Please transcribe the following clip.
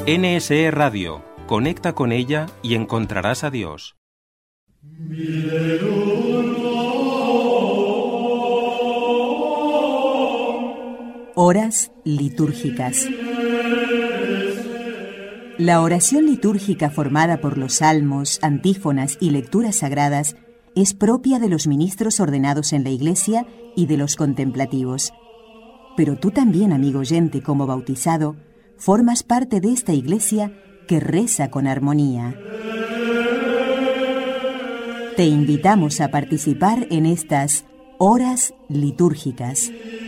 NSE Radio. Conecta con ella y encontrarás a Dios. Horas litúrgicas. La oración litúrgica formada por los salmos, antífonas y lecturas sagradas es propia de los ministros ordenados en la Iglesia y de los contemplativos. Pero tú también, amigo oyente, como bautizado, formas parte de esta Iglesia que reza con armonía. Te invitamos a participar en estas horas litúrgicas.